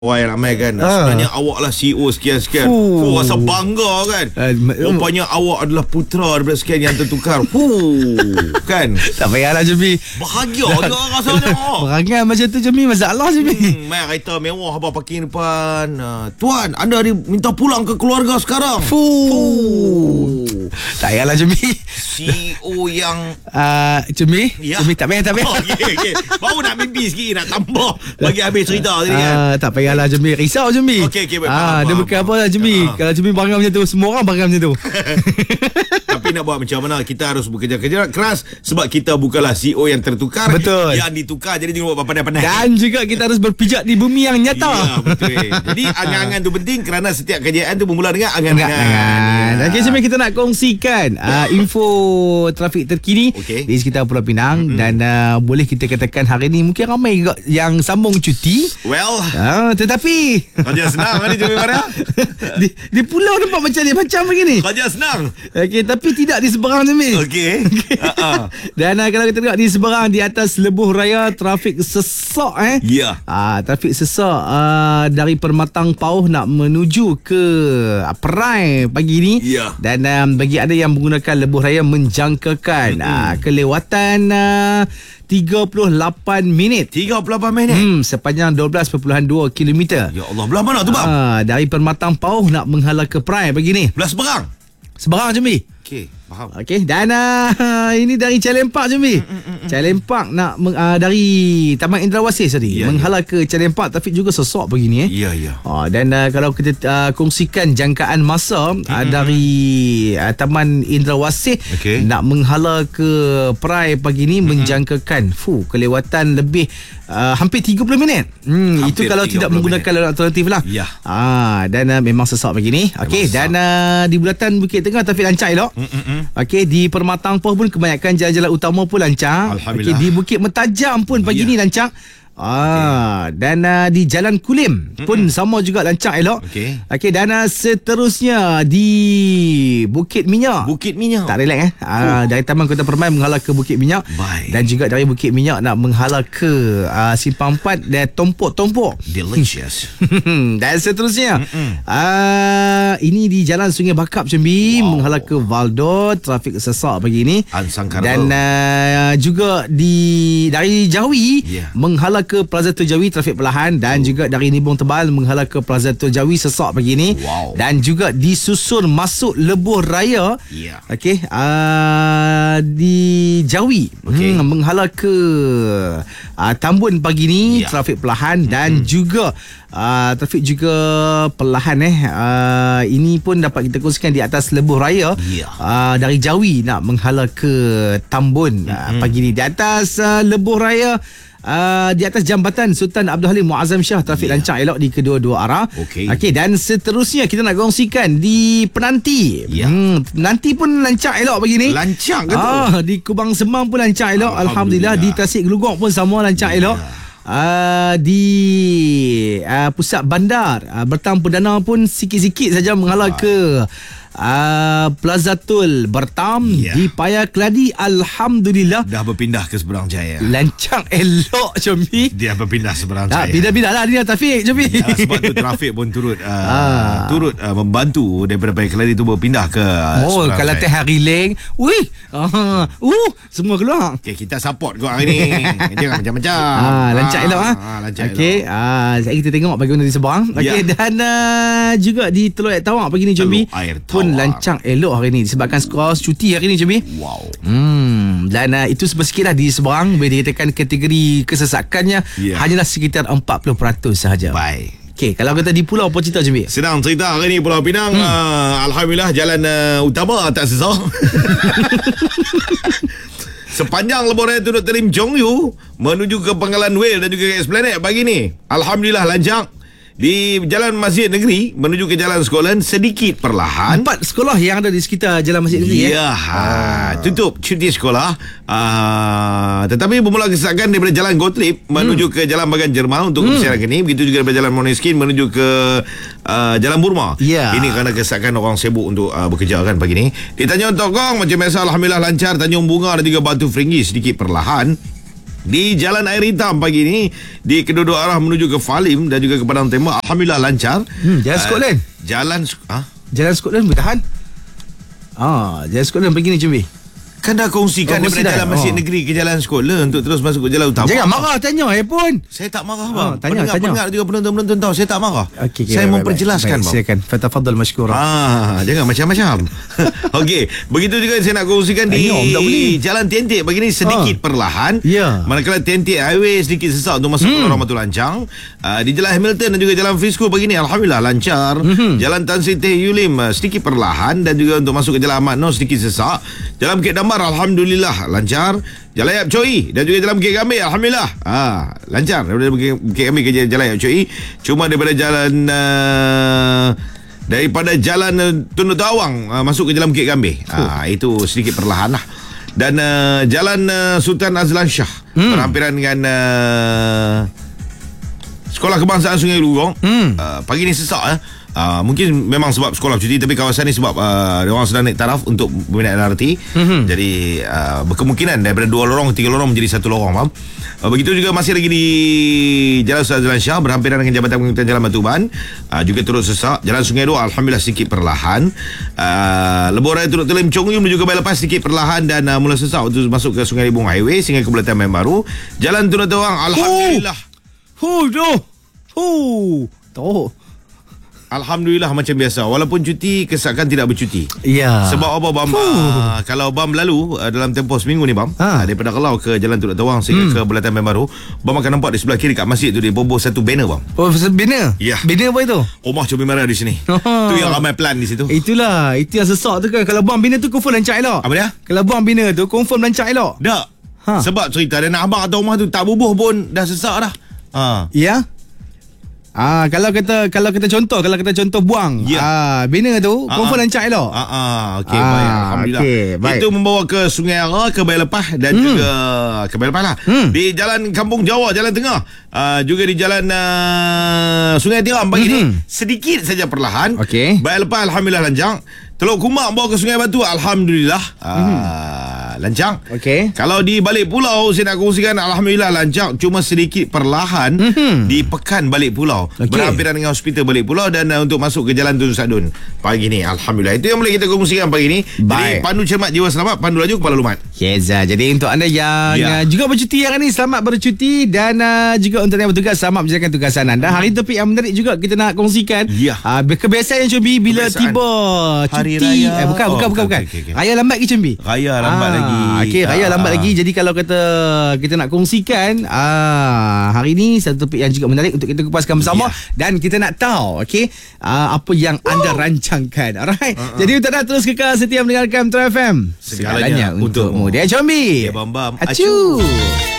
Wah, ramai kan. Sebenarnya awak lah CEO sekian-sekian. Rasa bangga kan. Rupanya awak adalah putera daripada sekian yang tertukar. Kan. Tak payahlah Jemi. Bahagia je rasanya. Perangai macam tu Jemi, masalah Jemi. Main kereta mewah abang parking depan. Tuan, anda minta pulang ke keluarga sekarang. Tak payahlah Jemi. CEO yang Jemi, ya. Jemi tak payah. Okay. Baru nak mimpi sikit, nak tambah bagi habis cerita tadi kan. Tak payahlah Jemi, risau Jemi. Okey, faham. Dia bukan apa lah Jemi. Kalau Jemi bangga macam tu, semua orang bangga macam tu. Tapi nak buat macam mana, kita harus bekerja keras sebab kita bukanlah CEO yang tertukar. Betul. Yang ditukar, jadi tengok pandai-pandai. Dan juga kita harus berpijak di bumi yang nyata. Ya, betul. Jadi angan-angan tu penting kerana setiap kerjaan tu bermula dengan angan-angan. Okey, Jemi, kita nak kongsikan info trafik terkini di sekitar Pulau Pinang. Dan boleh kita katakan hari ni mungkin ramai juga yang sambung cuti. Well, tetapi kerja senang ni Jemi Maria. di pulau nampak macam begini. Kerja senang. Okey, tapi tidak di seberang Jemi. Okey. Dan kalau kita tengok di seberang, di atas lebuh raya, trafik sesak Ya. Trafik sesak dari Permatang Pauh nak menuju ke Perai pagi ni. Ya. Dan bagi anda yang menggunakan lebuh raya menjangkakan kelewatan 38 minit. 38 minit. Sepanjang 12.2 km. Ya Allah, belah mana tu bang? Dari Permatang Pauh nak menghala ke Perai pagi ni. Belah seberang. Seberang Jemi. Okey, faham. Okey, dan ini dari Calempak Jemi. Calempak nak dari Taman Indrawasih tadi menghala ke Calempak, trafik juga sesak begini Ya. Dan kalau kita kongsikan jangkaan masa dari Taman Indrawasih nak menghala ke Perai pagi ni menjangkakan kelewatan lebih hampir 30 minit. Itu kalau tidak menggunakan laluan alternatif lah. Ya. Dan memang sesak begini. Okey, dan di Bulatan Bukit Tengah trafik lancar elok. Okey, di Permatang Pauh pun kebanyakan jalan-jalan utama pun lancar. Okey, di Bukit Mentajam pun pagi ni lancar. Dan di Jalan Kulim pun sama juga lancar elok. Okey, dan seterusnya di Bukit Minyak. Tak relax dari Taman Kota Permai menghala ke Bukit Minyak. Dan juga dari Bukit Minyak nak menghala ke Simpang 4 dan Tompok. Delicious. Dan seterusnya ini di Jalan Sungai Bakap Jambi menghala ke Valdo, trafik sesak pagi ni. Dan juga dari Jawi menghala ke Plaza Terjawi, trafik perlahan. Dan juga dari Nibong Tebal menghala ke Plaza Terjawi sesak pagi ni. Dan juga disusun masuk lebuh raya okey, di Jawi menghala ke Tambun pagi ni, trafik perlahan. Dan juga trafik juga perlahan ini pun dapat kita kongsikan di atas lebuh raya dari Jawi nak menghala ke Tambun pagi ni. Di atas lebuh raya di atas Jambatan Sultan Abdul Halim Muazzam Shah, trafik lancar elok di kedua-dua arah. Okey, dan seterusnya kita nak kongsikan di Penanti. Penanti pun lancar elok pagi ni. Lancar ke tu? Di Kubang Semang pun lancar elok. Alhamdulillah. Di Tasik Gelugok pun sama lancar elok. Di pusat bandar Bertam Perdana pun sikit-sikit saja menghala ke Plaza Tol Bertam. Di Paya Keladi alhamdulillah dah berpindah ke Seberang Jaya. Lancang elok Jombi. Dia berpindah Seberang Jaya. Pindah-pindah lah dia trafik Jombi. Sebab tu trafik pun turut membantu daripada Paya Keladi tu berpindah ke Seberang kalau teh hari leng. Semua keluar. Okay, kita support kau hari ni. Jangan macam-macam. Lancar elok Okey, kita tengok bagaimana di Seberang. Okey, dan juga di Teluk Air Tawak pagi ni Jombi pun lancang elok hari ni disebabkan skor cuti hari ni Jombi. Dan itu sikit lah di Seberang. Boleh dikatakan kategori kesesakannya hanyalah sekitar 40% sahaja. Okey, kalau kata di pulau apa cerita Jombi? Senang cerita hari ni Pulau Pinang. Alhamdulillah jalan utama tak sesak. Sepanjang lebuh raya Tun Dr. Lim Chong Yu menuju ke Pangkalan Whale dan juga ke Esplanade pagi ni, alhamdulillah lancar. Di Jalan Masjid Negeri menuju ke Jalan Scotland sedikit perlahan. 4 sekolah yang ada di sekitar Jalan Masjid Negeri tutup cuti sekolah. Tetapi bermula kesesakan daripada Jalan Gottlieb menuju ke Jalan Bagan Jerman untuk persiaran ini. Begitu juga daripada Jalan Moneskin menuju ke Jalan Burma. Ini kerana kesesakan orang sibuk untuk bekerja kan pagi ni. Di Tanjung Tokong macam biasa alhamdulillah lancar. Tanjung Bunga dan juga Batu Feringgi sedikit perlahan. Di Jalan Air Hitam pagi ni, di kedua-dua arah menuju ke Falim dan juga ke Padang Tembak, alhamdulillah lancar. Jalan Scotland. Jalan Scotland bertahan. Jalan Scotland pagi ni Cumbi. Kan dah kongsikan daripada jalan Masjid Negeri ke Jalan Sekolah untuk terus masuk ke Jalan Utama. Jangan marah, tanya pun. Saya tak marah bang. Tanya. Pendengar juga penonton-penonton tahu saya tak marah. Saya memperjelaskan bang. Silakan. Fatafadhal mashkura. Jangan macam-macam. Okey, begitu juga saya nak kongsikan di Jalan Tentik pagi ni sedikit perlahan. Manakala Tentik Highway sedikit sesak untuk masuk ke Lorong Batu Lancang. Di Jalan Hamilton dan juga Jalan Frisco pagi ni alhamdulillah lancar. Jalan Tan Sri Teh Yulim sedikit perlahan dan juga untuk masuk ke Jalan Ahmad Noh sedikit sesak. Jalan Bukit Damar alhamdulillah lancar. Jalan Yap Choi dan juga Jalan Bukit Gambir alhamdulillah lancar daripada Bukit Gambir ke Jalan Yap Choi. Cuma daripada jalan Tunduk Tawang masuk ke Jalan Bukit Gambir itu sedikit perlahan lah. Dan Jalan Sultan Azlan Shah berhampiran dengan Sekolah Kebangsaan Sungai Lugong. Pagi ni sesak mungkin memang sebab sekolah cuti, tapi kawasan ni sebab orang sedang naik taraf untuk peminat LRT. Jadi berkemungkinan daripada 2 lorong 3 lorong menjadi 1 lorong, faham? Begitu juga masih lagi di Jalan Sultan Azlan Shah berhampiran dengan Jabatan Pengurusan Jalan Batuban juga turut sesak. Jalan Sungai Dua alhamdulillah sedikit perlahan. Lebuh Raya Turut Telim Chong Yu menuju ke Balai Lepas sedikit perlahan dan mula sesak untuk masuk ke Sungai Libung Highway sehingga ke Bulatan Main Baru. Jalan Tunduk Tawang alhamdulillah. Alhamdulillah macam biasa. Walaupun cuti, kesakan tidak bercuti. Sebab apa bam? Kalau bam lalu dalam tempoh seminggu ni bam, daripada Kelau ke Jalan Tunduk Tawang sehingga ke Bulatan Main Baru, bam akan nampak di sebelah kiri kat masjid tu dia boboh satu banner bam. Banner? Ya. Banner apa itu? Rumah Cobi Merah di sini. Tu yang ramai plan di situ. Itulah, itu yang sesak tu kan. Kalau bam banner tu confirm lancar elok. Apa dia? Kalau bam banner tu confirm lancar elok. Tak. Sebab cerita dan abang atau rumah tu tak bubuh pun dah sesak dah. Ya. Kalau kita contoh buang banner tu confirm lancar elok. Okey, baik, alhamdulillah. Baik. Itu membawa ke Sungai Ara, ke Balai Lepas dan juga ke Balai Lepas lah. Di Jalan Kampung Jawa, Jalan Tengah, juga di Jalan Sungai Tiram pagi ni sedikit saja perlahan. Balai Lepas alhamdulillah lancar. Teluk Kumak bawa ke Sungai Batu alhamdulillah lancang. Kalau di Balik Pulau saya nak kongsikan alhamdulillah lancang, cuma sedikit perlahan di Pekan Balik Pulau. Berhampiran dengan Hospital Balik Pulau dan untuk masuk ke Jalan Tun Sadun pagi ni alhamdulillah. Itu yang boleh kita kongsikan pagi ni. Jadi pandu cermat jiwa selamat, pandu laju kepala lumat. Jadi untuk anda yang juga bercuti hari ni, selamat bercuti dan juga untuk yang bertugas selamat menjalankan tugasan anda. Hari topik yang menarik juga kita nak kongsikan. Kebiasaan yang Cumbi bila tiba cuti raya. Bukan. Raya lambat ke Cumbi? Raya lambat lagi. Raya lambat lagi. Jadi kalau kita nak kongsikan hari ni satu topik yang juga menarik untuk kita kupaskan bersama dan kita nak tahu apa yang anda rancangkan. Alright. Jadi untuk anda terus kekal setia mendengarkan Metro FM. Segalanya untukmu. Dia Cumbi. Bam. Acu.